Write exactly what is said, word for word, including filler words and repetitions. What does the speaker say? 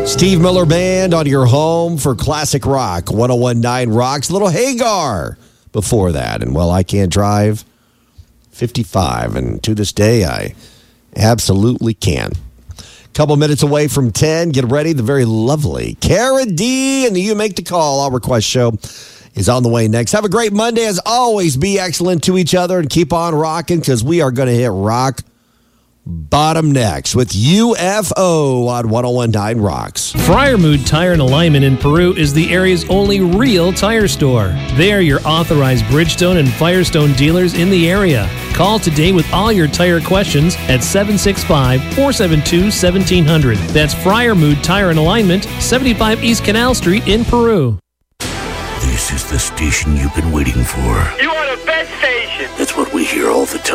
Steve Miller Band on your home for classic rock. one oh one point nine Rocks. Little Hagar before that. And, well, I can't drive fifty-five. And to this day, I absolutely can. Couple minutes away from ten. Get ready. The very lovely Cara D and the You Make the Call All Request Show is on the way next. Have a great Monday. As always, be excellent to each other and keep on rocking because we are going to hit rock bottom next with U F O on one oh one point nine Rocks. Friarmood Tire and Alignment in Peru is the area's only real tire store. They are your authorized Bridgestone and Firestone dealers in the area. Call today with all your tire questions at seven six five, four seven two, one seven zero zero. That's Friarmood Tire and Alignment, seventy-five East Canal Street in Peru. This is the station you've been waiting for. You are the best station. That's what we hear all the time.